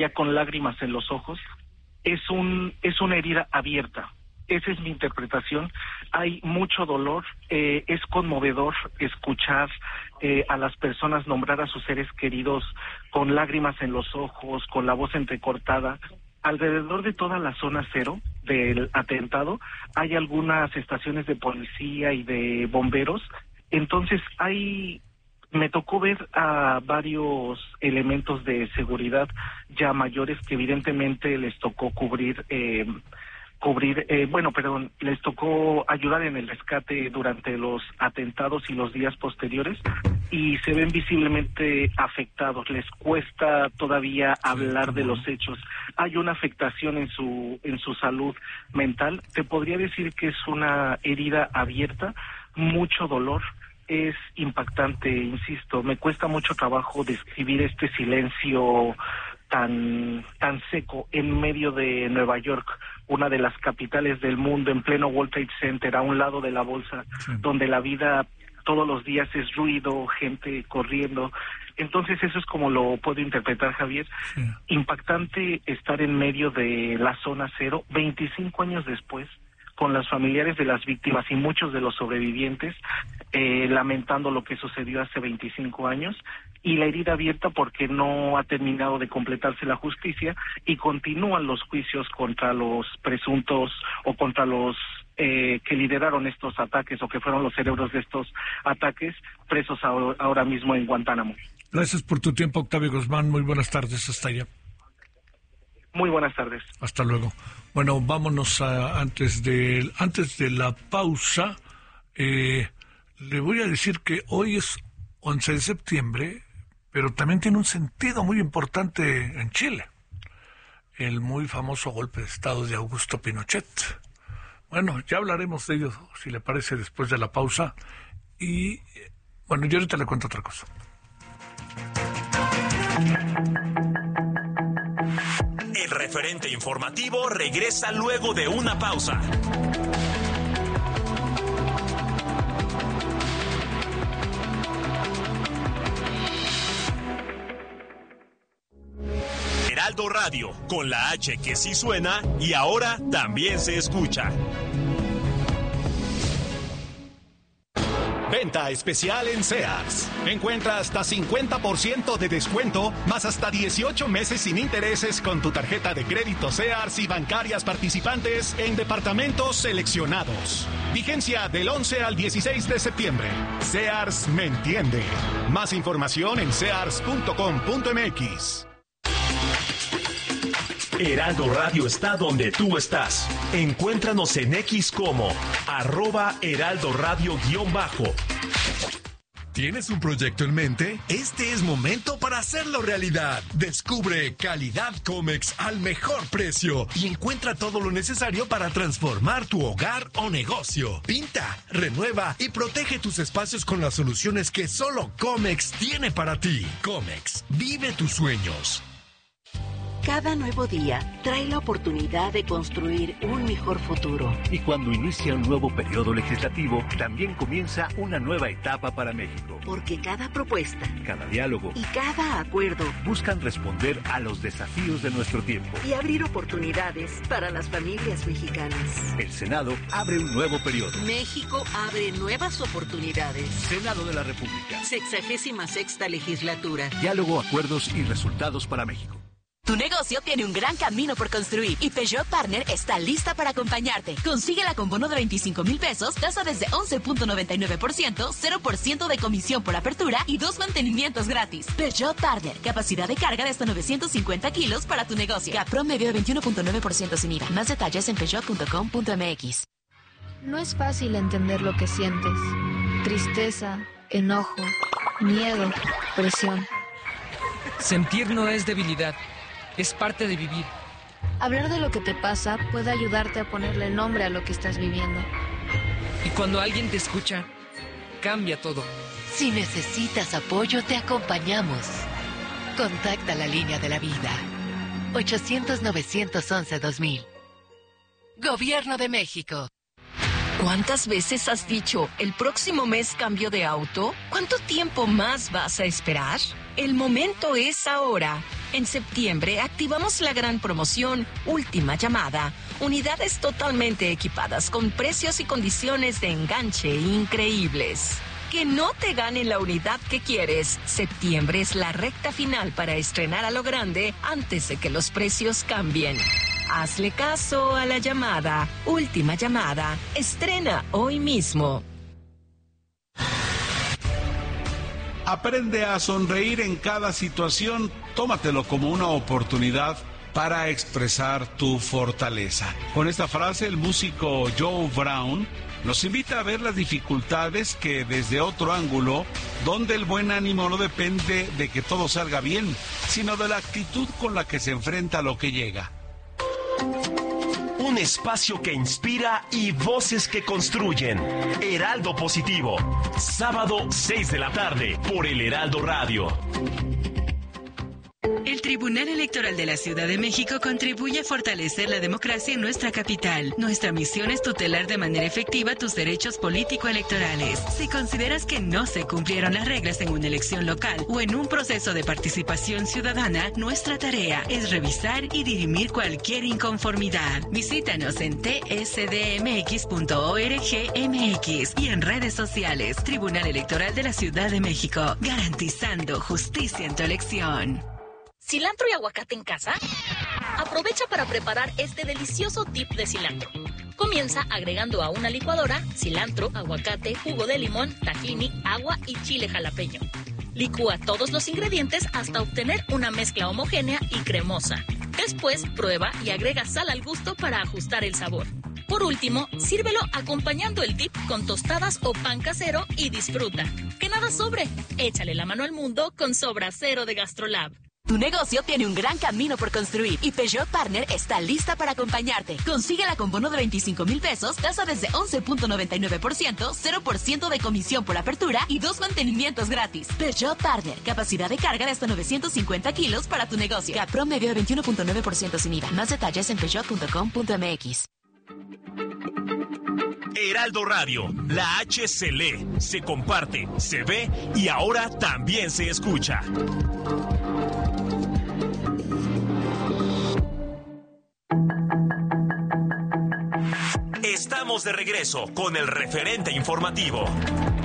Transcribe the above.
ya con lágrimas en los ojos, es una herida abierta. Esa es mi interpretación. Hay mucho dolor, es conmovedor escuchar a las personas nombrar a sus seres queridos con lágrimas en los ojos, con la voz entrecortada. Alrededor de toda la zona cero del atentado hay algunas estaciones de policía y de bomberos. Entonces me tocó ver a varios elementos de seguridad ya mayores que evidentemente les tocó les tocó ayudar en el rescate durante los atentados y los días posteriores, y se ven visiblemente afectados. Les cuesta todavía hablar de los hechos. Hay una afectación en su salud mental. Te podría decir que es una herida abierta, mucho dolor. Es impactante, insisto. Me cuesta mucho trabajo describir este silencio tan seco en medio de Nueva York, una de las capitales del mundo, en pleno World Trade Center, a un lado de la bolsa, donde la vida todos los días es ruido, gente corriendo. Entonces eso es como lo puedo interpretar, Javier. Sí. Impactante estar en medio de la zona cero, 25 años después, con los familiares de las víctimas y muchos de los sobrevivientes, lamentando lo que sucedió hace 25 años, y la herida abierta porque no ha terminado de completarse la justicia y continúan los juicios contra los presuntos o contra los que lideraron estos ataques o que fueron los cerebros de estos ataques, presos ahora mismo en Guantánamo. Gracias por tu tiempo, Octavio Guzmán. Muy buenas tardes, hasta allá. Muy buenas tardes. Hasta luego. Bueno, vámonos antes de la pausa. Le voy a decir que hoy es 11 de septiembre, pero también tiene un sentido muy importante en Chile. El muy famoso golpe de estado de Augusto Pinochet. Bueno, ya hablaremos de ello, si le parece, después de la pausa. Y, bueno, yo ahorita le cuento otra cosa. El referente informativo regresa luego de una pausa. Heraldo Radio, con la H que sí suena y ahora también se escucha. Venta especial en Sears. Encuentra hasta 50% de descuento, más hasta 18 meses sin intereses con tu tarjeta de crédito Sears y bancarias participantes en departamentos seleccionados. Vigencia del 11 al 16 de septiembre. Sears me entiende. Más información en sears.com.mx. Heraldo Radio está donde tú estás. Encuéntranos en X como @HeraldoRadio_. ¿Tienes un proyecto en mente? Este es momento para hacerlo realidad. Descubre calidad Comex al mejor precio y encuentra todo lo necesario para transformar tu hogar o negocio. Pinta, renueva y protege tus espacios con las soluciones que solo Comex tiene para ti. Comex, vive tus sueños. Cada nuevo día trae la oportunidad de construir un mejor futuro. Y cuando inicia un nuevo periodo legislativo, también comienza una nueva etapa para México. Porque cada propuesta, cada diálogo y cada acuerdo buscan responder a los desafíos de nuestro tiempo y abrir oportunidades para las familias mexicanas. El Senado abre un nuevo periodo. México abre nuevas oportunidades. Senado de la República. 66ª legislatura. Diálogo, acuerdos y resultados para México. Tu negocio tiene un gran camino por construir y Peugeot Partner está lista para acompañarte. Consíguela con bono de 25,000 pesos, tasa desde 11.99%, 0% de comisión por apertura y 2 mantenimientos gratis. Peugeot Partner, capacidad de carga de hasta 950 kilos para tu negocio. CAP promedio de 21.9% sin IVA. Más detalles en peugeot.com.mx. No es fácil entender lo que sientes. Tristeza, enojo, miedo, presión. Sentir no es debilidad. Es parte de vivir. Hablar de lo que te pasa puede ayudarte a ponerle nombre a lo que estás viviendo. Y cuando alguien te escucha, cambia todo. Si necesitas apoyo, te acompañamos. Contacta la línea de la vida. 800-911-2000. Gobierno de México. ¿Cuántas veces has dicho, el próximo mes cambio de auto? ¿Cuánto tiempo más vas a esperar? El momento es ahora. En septiembre activamos la gran promoción Última Llamada. Unidades totalmente equipadas con precios y condiciones de enganche increíbles. Que no te ganen la unidad que quieres. Septiembre es la recta final para estrenar a lo grande antes de que los precios cambien. Hazle caso a la llamada. Última Llamada. Estrena hoy mismo. Aprende a sonreír en cada situación, tómatelo como una oportunidad para expresar tu fortaleza. Con esta frase, el músico Joe Brown nos invita a ver las dificultades que desde otro ángulo, donde el buen ánimo no depende de que todo salga bien, sino de la actitud con la que se enfrenta a lo que llega. Un espacio que inspira y voces que construyen. Heraldo Positivo. Sábado 6 de la tarde por el Heraldo Radio. El Tribunal Electoral de la Ciudad de México contribuye a fortalecer la democracia en nuestra capital. Nuestra misión es tutelar de manera efectiva tus derechos político-electorales. Si consideras que no se cumplieron las reglas en una elección local o en un proceso de participación ciudadana, nuestra tarea es revisar y dirimir cualquier inconformidad. Visítanos en tsdmx.org.mx y en redes sociales. Tribunal Electoral de la Ciudad de México, garantizando justicia en tu elección. ¿Cilantro y aguacate en casa? Aprovecha para preparar este delicioso dip de cilantro. Comienza agregando a una licuadora cilantro, aguacate, jugo de limón, tahini, agua y chile jalapeño. Licúa todos los ingredientes hasta obtener una mezcla homogénea y cremosa. Después prueba y agrega sal al gusto para ajustar el sabor. Por último, sírvelo acompañando el dip con tostadas o pan casero y disfruta. Que nada sobre. Échale la mano al mundo con Sobra Cero de GastroLab. Tu negocio tiene un gran camino por construir y Peugeot Partner está lista para acompañarte. Consíguela con bono de 25,000 pesos, tasa desde 11.99%, 0% de comisión por apertura y 2 mantenimientos gratis. Peugeot Partner, capacidad de carga de hasta 950 kilos para tu negocio. CAT promedio de 21.9% sin IVA. Más detalles en peugeot.com.mx. Heraldo Radio, la H se lee, se comparte, se ve y ahora también se escucha. Estamos de regreso con el referente informativo.